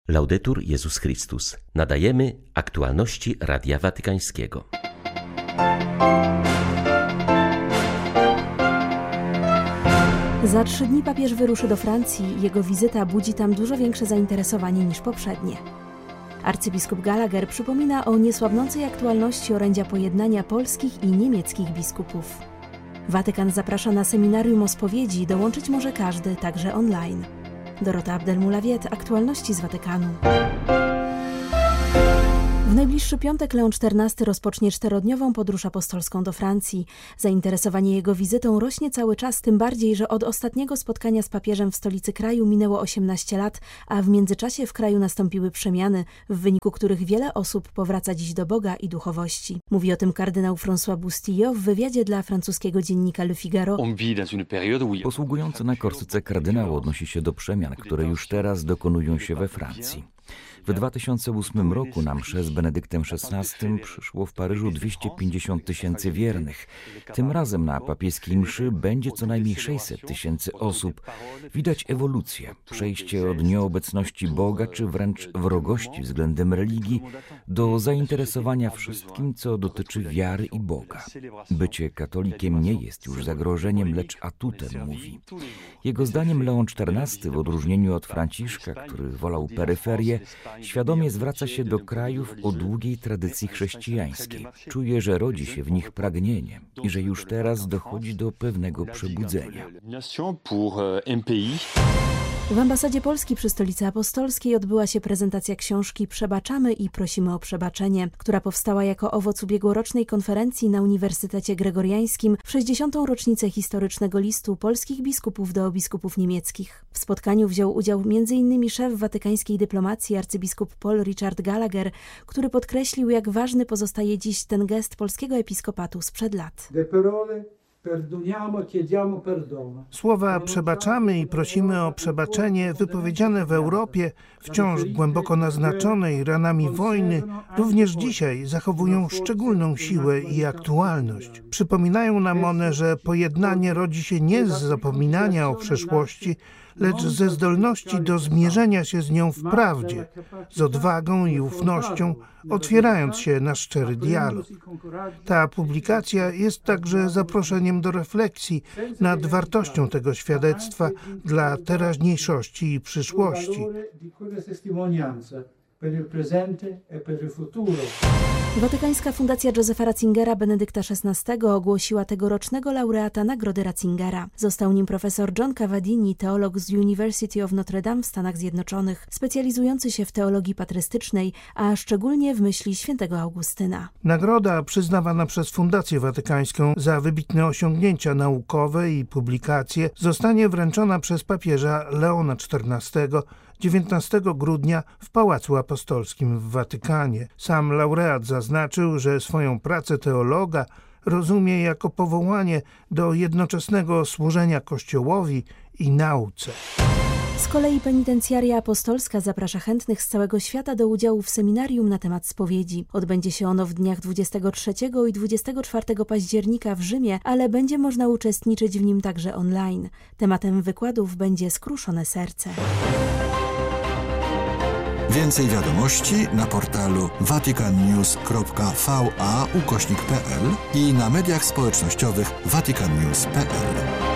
Laudetur Jezus Chrystus. Nadajemy aktualności Radia Watykańskiego. Za 3 dni papież wyruszy do Francji. Jego wizyta budzi tam dużo większe zainteresowanie niż poprzednie. Arcybiskup Gallagher przypomina o niesłabnącej aktualności orędzia pojednania polskich i niemieckich biskupów. Watykan zaprasza na seminarium o spowiedzi, dołączyć może każdy, także online. Dorota Abdelmoulawiet, aktualności z Watykanu. W najbliższy piątek Leon XIV rozpocznie 4-dniową podróż apostolską do Francji. Zainteresowanie jego wizytą rośnie cały czas, tym bardziej, że od ostatniego spotkania z papieżem w stolicy kraju minęło 18 lat, a w międzyczasie w kraju nastąpiły przemiany, w wyniku których wiele osób powraca dziś do Boga i duchowości. Mówi o tym kardynał François Bustillo w wywiadzie dla francuskiego dziennika Le Figaro. Posługujący na Korsyce kardynał odnosi się do przemian, które już teraz dokonują się we Francji. W 2008 roku na mszę z Benedyktem XVI przyszło w Paryżu 250 000 wiernych. Tym razem na papieskiej mszy będzie co najmniej 600 000 osób. Widać ewolucję, przejście od nieobecności Boga czy wręcz wrogości względem religii do zainteresowania wszystkim, co dotyczy wiary i Boga. Bycie katolikiem nie jest już zagrożeniem, lecz atutem, mówi. Jego zdaniem Leon XIV, w odróżnieniu od Franciszka, który wolał peryferię, świadomie zwraca się do krajów o długiej tradycji chrześcijańskiej. Czuje, że rodzi się w nich pragnienie i że już teraz dochodzi do pewnego przebudzenia. W ambasadzie Polski przy Stolicy Apostolskiej odbyła się prezentacja książki Przebaczamy i prosimy o przebaczenie, która powstała jako owoc ubiegłorocznej konferencji na Uniwersytecie Gregoriańskim w 60. rocznicę historycznego listu polskich biskupów do biskupów niemieckich. W spotkaniu wziął udział m.in. szef watykańskiej dyplomacji arcybiskup Paul Richard Gallagher, który podkreślił, jak ważny pozostaje dziś ten gest polskiego episkopatu sprzed lat. Słowa przebaczamy i prosimy o przebaczenie wypowiedziane w Europie, wciąż głęboko naznaczonej ranami wojny, również dzisiaj zachowują szczególną siłę i aktualność. Przypominają nam one, że pojednanie rodzi się nie z zapominania o przeszłości, lecz ze zdolności do zmierzenia się z nią w prawdzie, z odwagą i ufnością, otwierając się na szczery dialog. Ta publikacja jest także zaproszeniem do refleksji nad wartością tego świadectwa dla teraźniejszości i przyszłości. Watykańska Fundacja Josepha Ratzingera Benedykta XVI ogłosiła tegorocznego laureata Nagrody Ratzingera. Został nim profesor John Cavadini, teolog z University of Notre Dame w Stanach Zjednoczonych, specjalizujący się w teologii patrystycznej, a szczególnie w myśli świętego Augustyna. Nagroda przyznawana przez Fundację Watykańską za wybitne osiągnięcia naukowe i publikacje zostanie wręczona przez papieża Leona XIV 19 grudnia w Pałacu Apostolskim w Watykanie. Sam laureat zaznaczył, że swoją pracę teologa rozumie jako powołanie do jednoczesnego służenia Kościołowi i nauce. Z kolei penitencjaria apostolska zaprasza chętnych z całego świata do udziału w seminarium na temat spowiedzi. Odbędzie się ono w dniach 23 i 24 października w Rzymie, ale będzie można uczestniczyć w nim także online. Tematem wykładów będzie skruszone serce. Więcej wiadomości na portalu vaticannews.va/pl i na mediach społecznościowych vaticannews.pl.